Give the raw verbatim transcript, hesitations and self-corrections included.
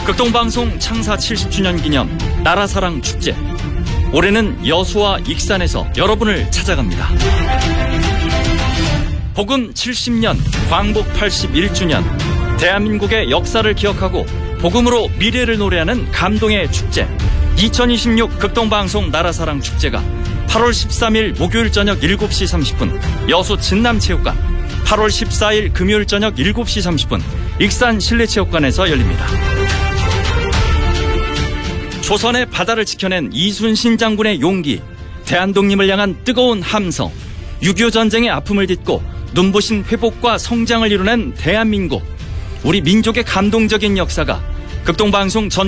극동방송 창사 칠십 주년 기념 나라사랑 축제. 올해는 여수와 익산에서 여러분을 찾아갑니다. 복음 칠십 년, 광복 팔십일 주년, 대한민국의 역사를 기억하고 복음으로 미래를 노래하는 감동의 축제. 이천이십육 극동방송 나라사랑 축제가 팔월 십삼일 목요일 저녁 일곱 시 삼십 분 여수 진남체육관, 팔월 십사일 금요일 저녁 일곱 시 삼십 분 익산 실내체육관에서 열립니다. 조선의 바다를 지켜낸 이순신 장군의 용기, 대한독립을 향한 뜨거운 함성, 육이오 전쟁의 아픔을 딛고 눈부신 회복과 성장을 이뤄낸 대한민국, 우리 민족의 감동적인 역사가 극동방송 전